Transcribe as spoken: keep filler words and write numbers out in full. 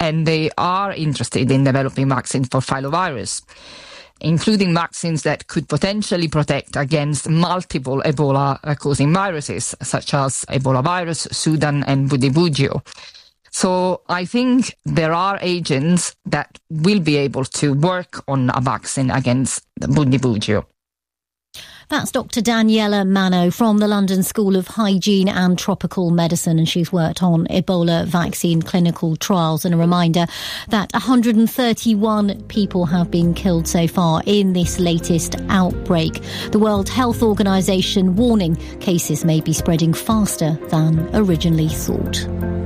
and they are interested in developing vaccines for filovirus, including vaccines that could potentially protect against multiple Ebola-causing viruses, such as Ebola virus, Sudan, and Bundibugyo. So I think there are agents that will be able to work on a vaccine against Bundibugyo. That's Doctor Daniela Mano from the London School of Hygiene and Tropical Medicine, and she's worked on Ebola vaccine clinical trials. And a reminder that one hundred thirty-one people have been killed so far in this latest outbreak. The World Health Organization warning cases may be spreading faster than originally thought.